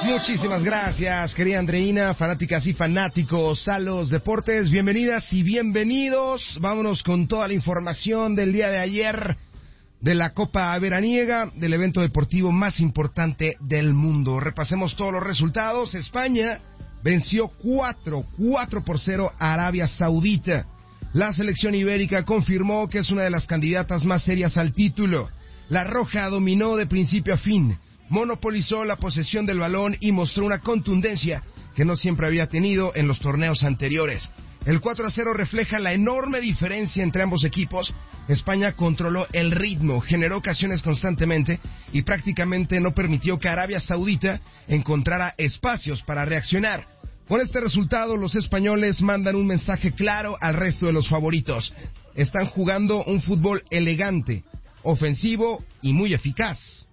Muchísimas gracias, querida Andreina, fanáticas y fanáticos a los deportes. Bienvenidas y bienvenidos. Vámonos con toda la información del día de ayer de la Copa Veraniega, del evento deportivo más importante del mundo. Repasemos todos los resultados. España venció 4-0 a Arabia Saudita. La selección ibérica confirmó que es una de las candidatas más serias al título. La Roja dominó de principio a fin, monopolizó la posesión del balón y mostró una contundencia que no siempre había tenido en los torneos anteriores. El 4-0 refleja la enorme diferencia entre ambos equipos. España controló el ritmo, generó ocasiones constantemente y prácticamente no permitió que Arabia Saudita encontrara espacios para reaccionar. Con este resultado, los españoles mandan un mensaje claro al resto de los favoritos. Están jugando un fútbol elegante, ofensivo y muy eficaz.